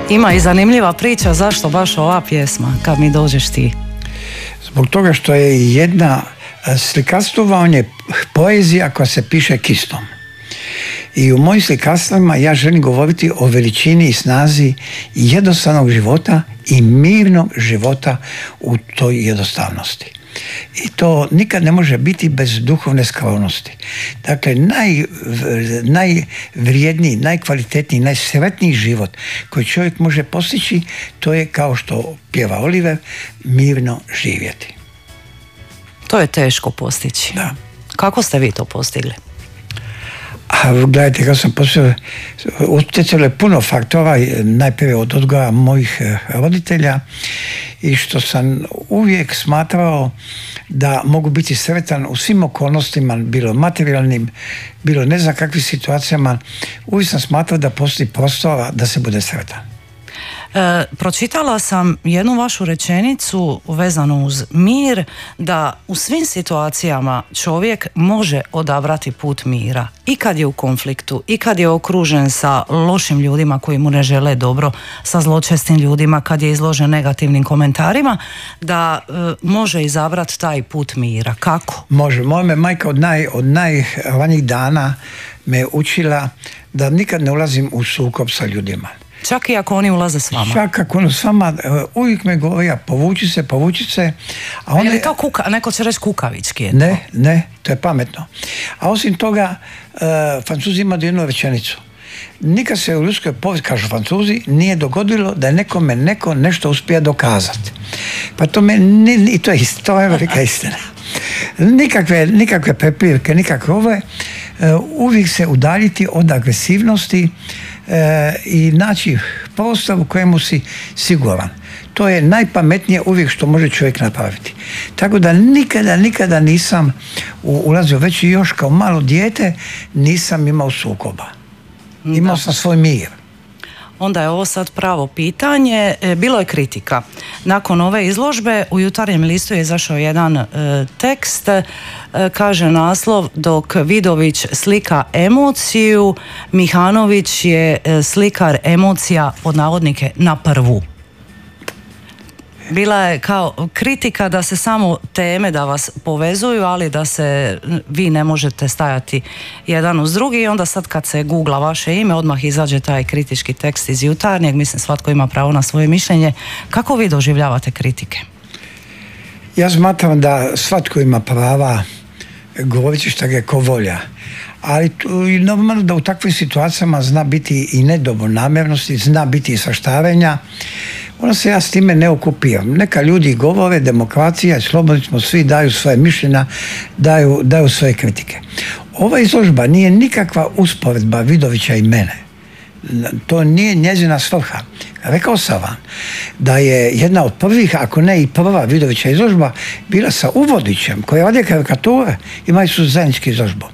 Ima i zanimljiva priča zašto baš ova pjesma, Kad mi dođeš ti. Zbog toga što je jedna slikarstvo vam je poezija koja se piše kistom. I u mojim slikarstvima ja želim govoriti o veličini i snazi jednostavnog života i mirnog života u toj jednostavnosti. I to nikad ne može biti bez duhovne skromnosti. Dakle, najvrijedniji, najkvalitetniji, najsretniji život koji čovjek može postići, to je, kao što pjeva Oliver, mirno živjeti. To je teško postići. Da. Kako ste vi to postigli? Gledajte, kako sam poslije, utjecalo je puno faktora, najprije od odgoja mojih roditelja, i što sam uvijek smatrao da mogu biti sretan u svim okolnostima, bilo materijalnim, bilo ne znam kakvim situacijama. Uvijek sam smatrao da postoji prostora da se bude sretan. Pročitala sam jednu vašu rečenicu vezanu uz mir, da u svim situacijama čovjek može odabrati put mira. I kad je u konfliktu, i kad je okružen sa lošim ljudima koji mu ne žele dobro, sa zločestim ljudima, kad je izložen negativnim komentarima, da može izabrati taj put mira. Kako? Može. Moja me majka od najranijih dana me učila da nikad ne ulazim u sukob sa ljudima. Čak i ako oni ulaze s vama? Čak ako oni s vama, uvijek me govori, povuči se. A je li to neko će reći kukavički? Ne, to je pametno. A osim toga, Francuzi imaju jednu rečenicu. Nikad se u ljudskoj povijesti, kažu Francuzi, nije dogodilo da je nekome neko nešto uspije dokazati. Pa to i to je velika istina. Nikakve prepirke, nikakve ove, uvijek se udaljiti od agresivnosti i naći prostor u kojemu si siguran. To je najpametnije uvijek što može čovjek napraviti. Tako da nikada nisam ulazio, već i još kao malo dijete nisam imao sukoba. Imao sam svoj mir. Onda je ovo sad pravo pitanje. Bilo je kritika. Nakon ove izložbe u Jutarnjem listu je izašao jedan tekst, kaže naslov: dok Vidović slika emociju, Mihanović je slikar emocija, pod navodnike, na prvu. Bila je kao kritika da se samo teme da vas povezuju, ali da se vi ne možete stajati jedan uz drugi, i onda sad kad se googla vaše ime odmah izađe taj kritički tekst iz Jutarnjeg. Mislim, svatko ima pravo na svoje mišljenje. Kako vi doživljavate kritike? Ja smatram da svatko ima prava govoriti šta ga ko volja. Ali normalno da u takvim situacijama zna biti i nedobronamjernosti, zna biti i saštarenja. Ono se ja s time ne okupiram. Neka ljudi govore, demokracija, slobodni smo svi, daju svoje mišljenja, daju svoje kritike. Ova izložba nije nikakva usporedba Vidovića i mene. To nije njezina svrha. Rekao sam vam da je jedna od prvih, ako ne i prva Vidovića izložba bila sa Uvodićem, koji radi karikature, imali su zajednički izložbu.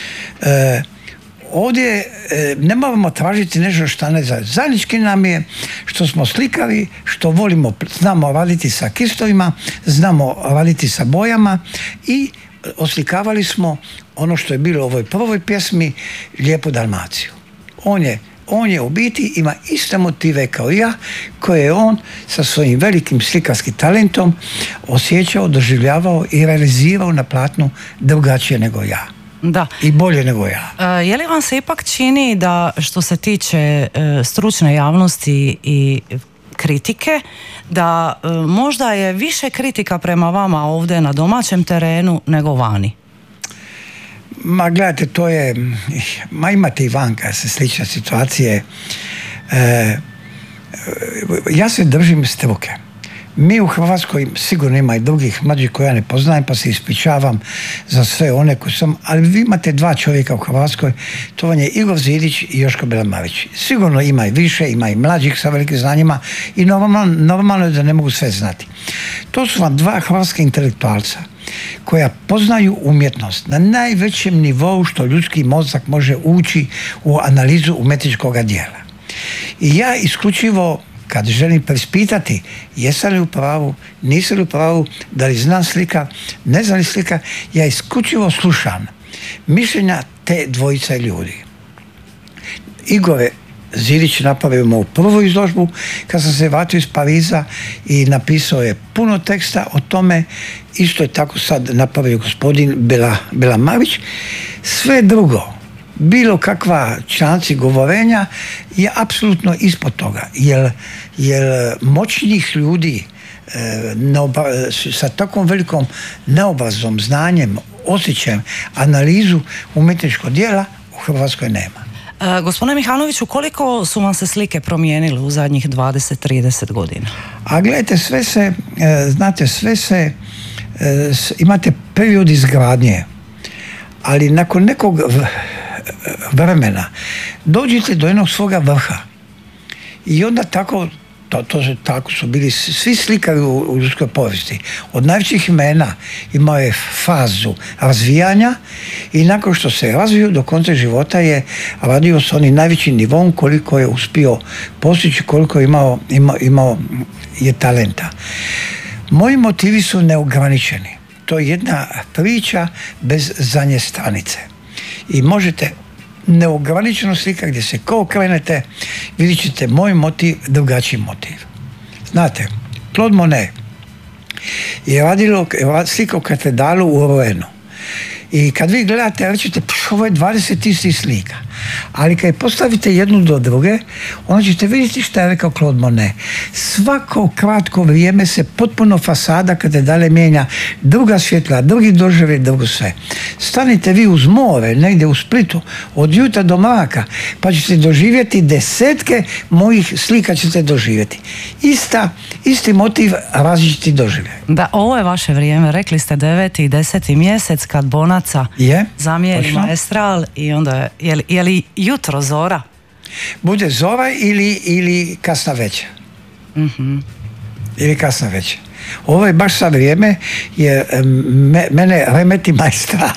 Ovdje ne moramo tražiti nešto što ne znam. Zajednički nam je što smo slikali, što volimo, znamo raditi sa kistovima, znamo raditi sa bojama i oslikavali smo ono što je bilo u ovoj prvoj pjesmi, Lijepu Dalmaciju. On je u biti ima iste motive kao ja, koje je on sa svojim velikim slikarskim talentom osjećao, doživljavao i realizirao na platnu drugačije nego ja. Da. I bolje nego ja. Je li vam se ipak čini da, što se tiče stručne javnosti i kritike, da možda je više kritika prema vama ovdje na domaćem terenu nego vani? Ma gledajte, to je, imate i vanka se slične situacije. Ja se držim struke. Mi u Hrvatskoj, sigurno ima i drugih mlađih koje ja ne poznajem, pa se ispričavam za sve one koji sam, ali vi imate dva čovjeka u Hrvatskoj, to vam je Igor Zidić i Joško Belamarić. Sigurno ima i više, ima i mlađih sa velikim znanjima i normalno je da ne mogu sve znati. To su vam dva hrvatska intelektualca koja poznaju umjetnost na najvećem nivou što ljudski mozak može ući u analizu umjetničkog djela. I ja isključivo, kad želim preispitati jesam li u pravu, nisam li u pravu, da li znam slika, ne znam li slika, ja isključivo slušam mišljenja te dvojice ljudi. Igor je Zirić napravio moju prvu izložbu kad sam se vratio iz Pariza i napisao je puno teksta o tome. Isto je tako sad napravio gospodin Belamarić. Sve drugo, bilo kakva članci govorenja je apsolutno ispod toga, jer moćnih ljudi sa takvom velikom neobrazom, znanjem, osjećajem, analizu umjetničkog djela u Hrvatskoj nema. Gospodine Mihanoviću, koliko su vam se slike promijenile u zadnjih 20-30 godina? A gledajte, imate period izgradnje, ali nakon nekog vremena dođete do jednog svoga vrha i onda tako su bili svi slikari u ljudskoj povijesti. Od najvećih imena imao je fazu razvijanja i nakon što se razvio do konca života je radio s onim najvećim nivom koliko je uspio postići, koliko je imao je talenta. Moji motivi su neograničeni. To je jedna priča bez zadnje stranice. I možete neograničeno slika gdje se ko okrenete, vidjet ćete moj motiv, drugačiji motiv. Znate, Claude Monet je slikao katedralu u Rouenu. I kad vi gledate, rećete, ovo je 20 istih slika. Ali kad postavite jednu do druge, onda ćete vidjeti što je rekao Claude Monet. Svako kratko vrijeme se potpuno fasada katedrale mijenja, druga svjetla, drugi doživljaj, drugo sve. Stanite vi uz more, negdje u Splitu, od jutra do mraka, pa ćete doživjeti desetke mojih slika ćete doživjeti. Isti motiv, različiti doživljaj. Da, ovo je vaše vrijeme. Rekli ste 9. i 10. mjesec kad Bonaca zamijeni Maestral i onda je li jutro zora? Bude zora ili kasna večer. Ili kasna večer. Ovo je baš sad vrijeme jer mene remeti Maestral.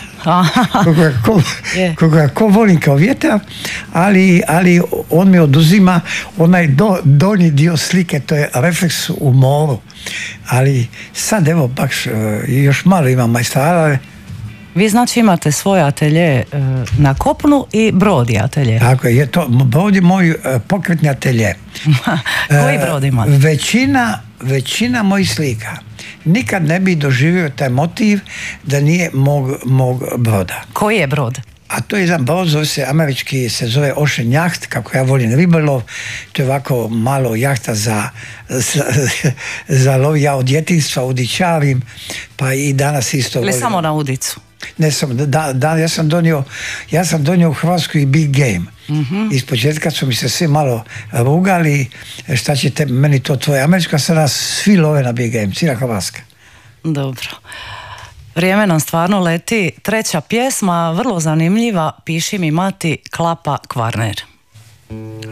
Ko volim kao vjetar, ali on mi oduzima onaj donji dio slike, to je refleks u moru. Ali sad evo baš još malo imam Maestrala. Vi znači imate svoj atelje na kopnu i Brod je atelje. Tako je, Brod je moj pokretni atelje. Koji Brod imate? Većina mojih slika nikad ne bi doživio taj motiv da nije mog broda. Koji je brod? A to je jedan brod, američki se zove Ocean Yacht, kako ja volim ribolov. To je ovako malo jahta za lov. Ja od djetinjstva udičavim, pa i danas isto volim. Ili samo na udicu? Ne samo, ja sam donio u Hrvatsku i Big Game. Iz početka su mi se svi malo rugali, šta ćete, meni to tvoje američka, sada svi love na Big Game, cijela Hrvatska. Dobro. Vrijeme nam stvarno leti. Treća pjesma, vrlo zanimljiva, Piši mi mati, Klapa Kvarner.